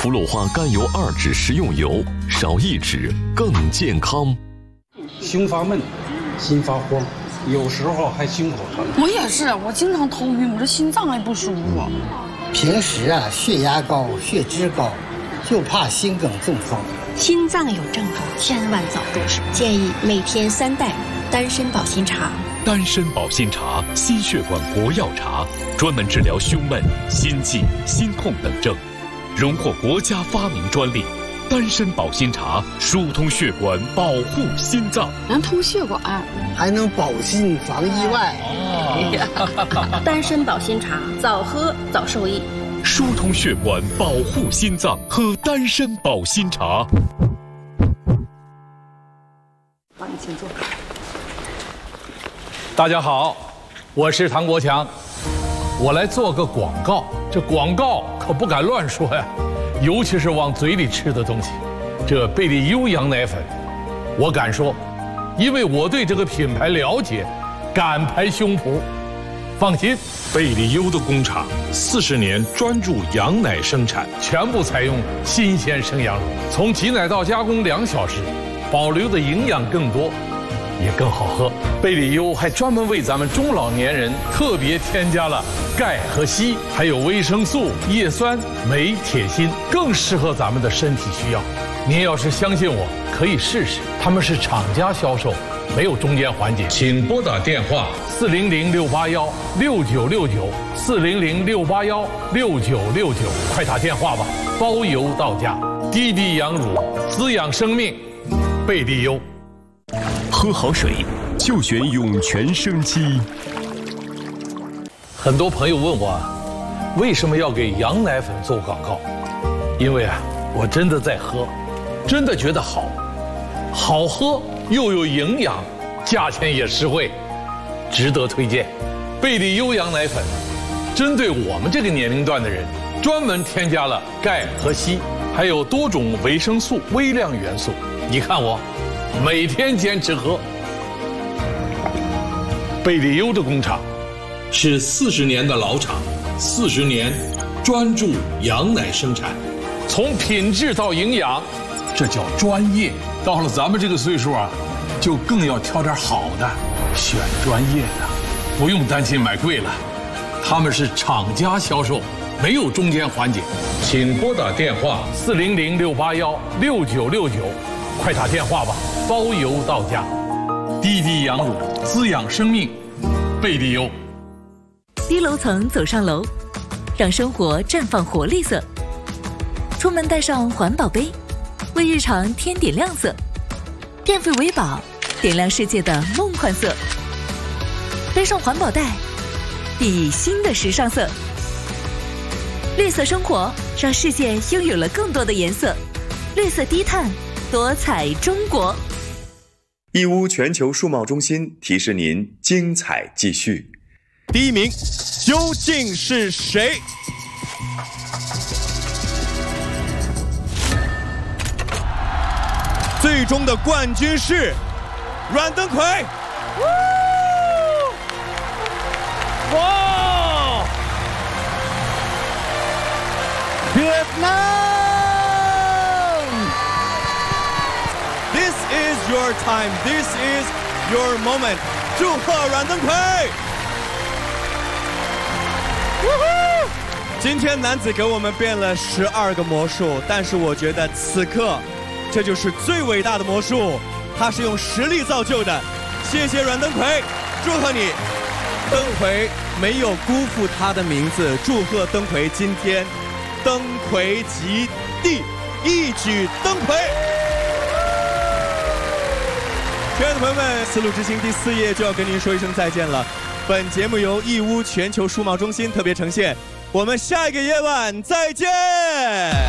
吐鲁花甘油2酯食用油，少1酯更健康。 胸发闷，心发慌，有时候还心口疼。 我也是，我经常头晕，我这心脏还不舒服。 平时血压高、血脂高，就怕心梗中风。 心脏有症状，千万早入手。建议每天3袋丹参保心茶。 丹参保心茶，心血管活药茶，专门治疗胸闷、心悸、心痛等症，荣获国家发明专利。丹参保心茶疏通血管，保护心脏， 能通血管， 还能保心防意外。 丹参保心茶，早喝早受益。 疏通血管，保护心脏，喝丹参保心茶。 帮你先坐。 大家好，我是唐国强，我来做个广告。这广告可不敢乱说呀，尤其是往嘴里吃的东西。这贝利优羊奶粉，我敢说，因为我对这个品牌了解，敢拍胸脯。放心， 贝利优的工厂40年专注羊奶生产， 全部采用新鲜生羊乳，从挤奶到加工2小时，保留的营养更多，也更好喝。贝利优还专门为咱们中老年人特别添加了钙和硒，还有维生素、叶酸、镁、铁、锌，更适合咱们的身体需要。您要是相信我，可以试试，他们是厂家销售，没有中间环节。请拨打电话400-681-6969，400-681-6969，快打电话吧，包邮到家。滴滴羊乳，滋养生命，贝利优。 喝好水就选涌泉生机。 很多朋友问我，为什么要给羊奶粉做广告？因为我真的在喝，真的觉得好喝又有营养，价钱也实惠，值得推荐。贝利优羊奶粉针对我们这个年龄段的人，专门添加了钙和硒，还有多种维生素、微量元素。你看我每天坚持喝。贝利优的工厂是40年的老厂，40年专注羊奶生产，从品质到营养，这叫专业。到了咱们这个岁数就更要挑点好的，选专业的，不用担心买贵了。他们是厂家销售，没有中间环节。请拨打电话400-681-6969，快打电话吧，包邮到家。滴滴羊乳，滋养生命，贝利优。 低楼层走上楼，让生活绽放活力色。出门带上环保杯，为日常添点亮色。电费为宝，点亮世界的梦幻色。背上环保袋，熠熠新的时尚色。绿色生活，让世界拥有了更多的颜色。绿色低碳，多彩中国。 义乌全球数贸中心提示您精彩继续。 第1名究竟是谁？最终的冠军是阮登魁。 哇 This is your time. This is your moment. 祝贺阮登魁！今天男子给我们变了12个魔术，但是我觉得此刻，这就是最伟大的魔术，它是用实力造就的。谢谢阮登魁，祝贺你！登魁没有辜负他的名字，祝贺登魁今天登魁及第，一举登魁。亲爱的朋友们，丝路之星第4页就要跟您说一声再见了。本节目由义乌全球数贸中心特别呈现，我们下一个夜晚再见。